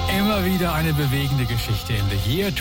Immer wieder eine bewegende Geschichte in The Year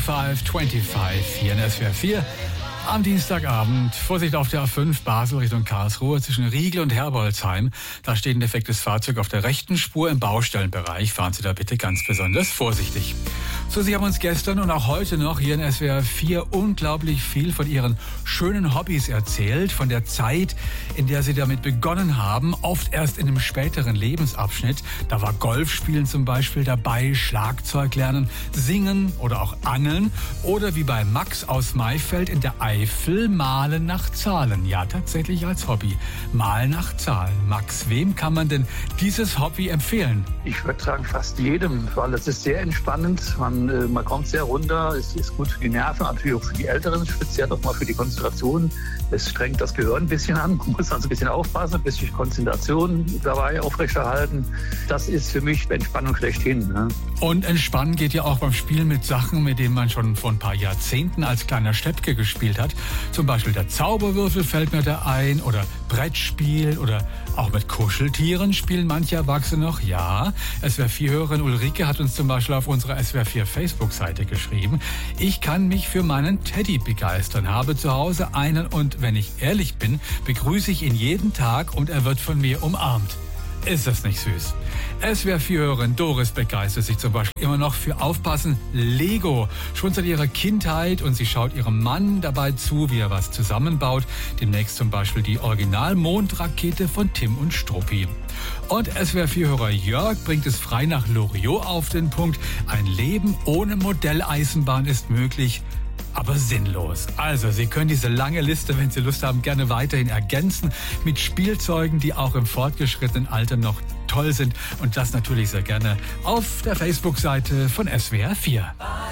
2525 hier in SWR 4. Am Dienstagabend, Vorsicht auf der A5 Basel Richtung Karlsruhe zwischen Riegel und Herbolzheim. Da steht ein defektes Fahrzeug auf der rechten Spur im Baustellenbereich. Fahren Sie da bitte ganz besonders vorsichtig. So, Sie haben uns gestern und auch heute noch hier in SWR 4 unglaublich viel von Ihren schönen Hobbys erzählt. Von der Zeit, in der Sie damit begonnen haben, oft erst in einem späteren Lebensabschnitt. Da war Golfspielen zum Beispiel dabei, Schlagzeug lernen, Singen oder auch Angeln. Oder wie bei Max aus Maifeld in der Eifel, Malen nach Zahlen. Ja, tatsächlich als Hobby. Malen nach Zahlen. Max, wem kann man denn dieses Hobby empfehlen? Ich würde sagen, fast jedem, weil es ist sehr entspannend. Man kommt sehr runter. Es ist gut für die Nerven, natürlich auch für die Älteren, speziell auch mal für die Konzentration. Es strengt das Gehirn ein bisschen an. Man muss also ein bisschen aufpassen, ein bisschen Konzentration dabei aufrechterhalten. Das ist für mich Entspannung schlechthin. Ne? Und Entspannen geht ja auch beim Spielen mit Sachen, mit denen man schon vor ein paar Jahrzehnten als kleiner Steppke gespielt hat. Zum Beispiel der Zauberwürfel fällt mir da ein oder Brettspiel oder auch mit Kuscheltieren spielen manche Erwachsene noch. Ja, SWR 4-Hörerin Ulrike hat uns zum Beispiel auf unserer SWR 4 Facebook-Seite geschrieben: Ich kann mich für meinen Teddy begeistern, habe zu Hause einen und wenn ich ehrlich bin, begrüße ich ihn jeden Tag und er wird von mir umarmt. Ist das nicht süß? SWR 4-Hörerin Doris begeistert sich zum Beispiel immer noch für Aufpassen Lego. Schon seit ihrer Kindheit und sie schaut ihrem Mann dabei zu, wie er was zusammenbaut. Demnächst zum Beispiel die Original-Mondrakete von Tim und Struppi. Und SWR 4-Hörer Jörg bringt es frei nach Loriot auf den Punkt: Ein Leben ohne Modelleisenbahn ist möglich, aber sinnlos. Also, Sie können diese lange Liste, wenn Sie Lust haben, gerne weiterhin ergänzen mit Spielzeugen, die auch im fortgeschrittenen Alter noch toll sind. Und das natürlich sehr gerne auf der Facebook-Seite von SWR 4.